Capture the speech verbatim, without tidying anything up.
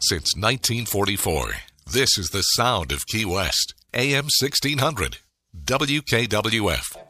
Since nineteen forty-four, this is the sound of Key West. A M sixteen hundred. W K W F.